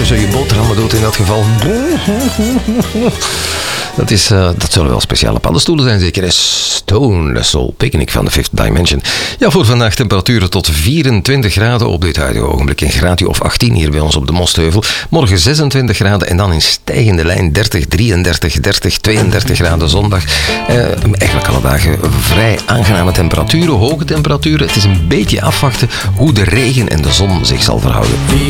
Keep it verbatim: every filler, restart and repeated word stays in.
dus je boterhammen doet in dat geval. Dat, is, uh, dat zullen wel speciale paddenstoelen zijn, zeker. Stone, the Soul Picnic van de Fifth Dimension. Ja, voor vandaag temperaturen tot vierentwintig graden op dit huidige ogenblik. Een graadje of achttien hier bij ons op de Mostheuvel. Morgen zesentwintig graden en dan in stijgende lijn dertig, drieëndertig, dertig, tweeëndertig graden zondag. Uh, eigenlijk alle dagen vrij aangename temperaturen, hoge temperaturen. Het is een beetje afwachten hoe de regen en de zon zich zal verhouden.